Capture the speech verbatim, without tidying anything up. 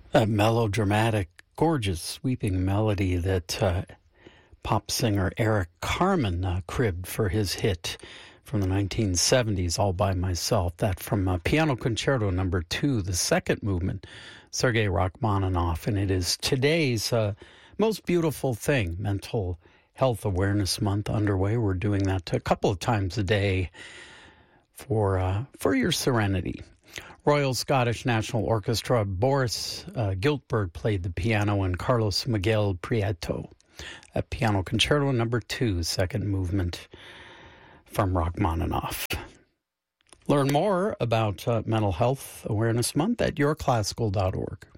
A melodramatic, gorgeous, sweeping melody that uh, pop singer Eric Carmen uh, cribbed for his hit from the nineteen seventies, All by Myself. That from uh, Piano Concerto number two, the second movement, Sergei Rachmaninoff. And it is today's uh, most beautiful thing, Mental Health Awareness Month underway. We're doing that a couple of times a day for uh, for your serenity. Royal Scottish National Orchestra, Boris uh, Giltberg played the piano, and Carlos Miguel Prieto at Piano Concerto number two, second movement from Rachmaninoff. Learn more about uh, Mental Health Awareness Month at your classical dot org.